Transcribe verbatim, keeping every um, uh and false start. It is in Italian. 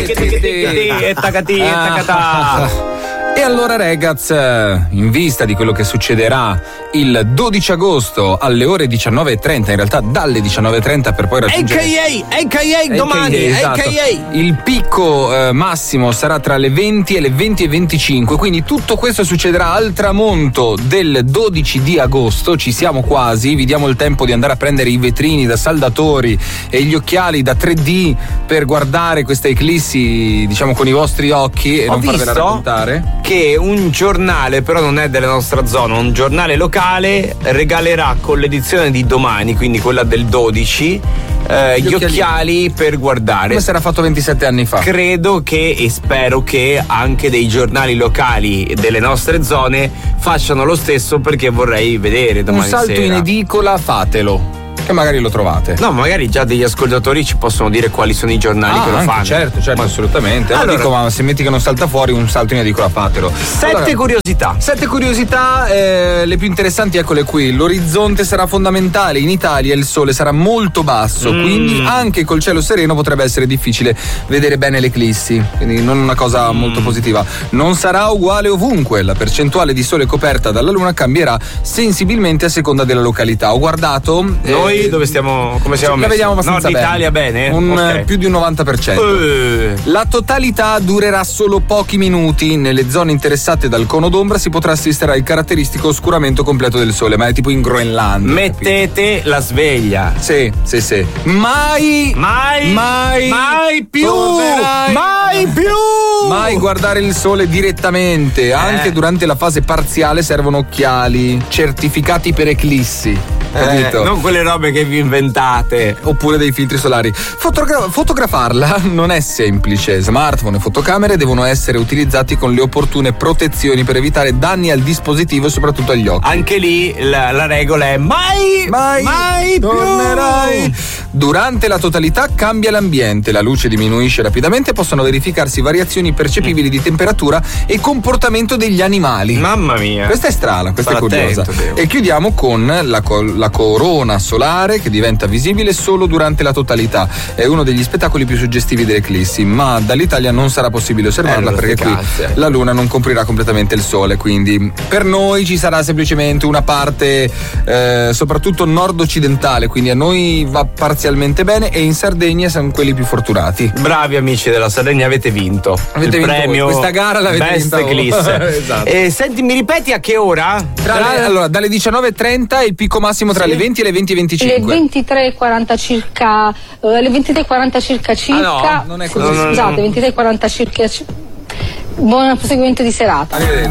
e tacati e tacatà. E allora ragazzi, in vista di quello che succederà il dodici agosto alle ore diciannove e trenta, in realtà dalle diciannove e trenta per poi raggiungere A K A, A K A domani, esatto. A K A. Il picco eh, massimo sarà tra le venti e le venti e venticinque, quindi tutto questo succederà al tramonto del dodici di agosto, ci siamo quasi, vi diamo il tempo di andare a prendere i vetrini da saldatori e gli occhiali da tre D per guardare questa eclissi, diciamo, con i vostri occhi e Ho non farvela visto raccontare. Che un giornale, però non è della nostra zona, un giornale locale regalerà con l'edizione di domani, quindi quella del dodici, eh, gli, gli occhiali. occhiali per guardare. Come si era fatto ventisette anni fa. Credo che e spero che anche dei giornali locali delle nostre zone facciano lo stesso, perché vorrei vedere domani un salto sera. in edicola, fatelo. Che magari lo trovate. No, magari già degli ascoltatori ci possono dire quali sono i giornali ah, che lo anche, fanno. Certo, certo, ma... assolutamente. Allora, allora dico, ma se metti che non salta fuori, un salto in edicola fatelo. Sette allora, curiosità. Sette curiosità, eh, le più interessanti, eccole qui. L'orizzonte sarà fondamentale. In Italia il sole sarà molto basso, mm. quindi anche col cielo sereno potrebbe essere difficile vedere bene l'eclissi. Quindi non una cosa mm. molto positiva. Non sarà uguale ovunque. La percentuale di sole coperta dalla luna cambierà sensibilmente a seconda della località. Ho guardato. Noi eh, dove stiamo? Come siamo la messi? vediamo abbastanza Nord bene. Italia bene? Un, okay. Più di un novanta per cento. Uh. La totalità durerà solo pochi minuti. Nelle zone interessate dal cono d'ombra si potrà assistere al caratteristico oscuramento completo del sole, ma è tipo in Groenlandia. Mettete capito? La sveglia. Sì, sì, sì. Mai, mai, mai, mai più, tornerai, mai più. Mai guardare il sole direttamente. Eh. Anche durante la fase parziale servono occhiali certificati per eclissi. Eh, non quelle robe che vi inventate. Oppure dei filtri solari. Fotogra- fotografarla non è semplice. Smartphone e fotocamere devono essere utilizzati con le opportune protezioni per evitare danni al dispositivo e soprattutto agli occhi. Anche lì la, la regola è mai, mai, mai tornerai. Più. Durante la totalità cambia l'ambiente, la luce diminuisce rapidamente e possono verificarsi variazioni percepibili di temperatura e comportamento degli animali. Mamma mia. Questa è strana, questa Stare è curiosa. attento, e chiudiamo con la, col- la corona solare che diventa visibile solo durante la totalità. È uno degli spettacoli più suggestivi dell'eclissi, ma dall'Italia non sarà possibile osservarla eh, perché qui cazze. la luna non coprirà completamente il sole, quindi per noi ci sarà semplicemente una parte eh, soprattutto nord-occidentale, quindi a noi va parzialmente bene e in Sardegna siamo quelli più fortunati. Bravi amici della Sardegna, avete vinto avete il vinto premio voi. Questa gara l'avete Best vinta Eclisse. esatto. E senti, mi ripeti a che ora? Tra tra... Le, allora dalle diciannove e trenta e il picco massimo tra sì. le venti e le venti e venticinque. Le ventitré e quaranta circa uh, le ventitré e quaranta circa circa ah no, non è così. Scusate, ventitré e quaranta circa. Buon proseguimento di serata.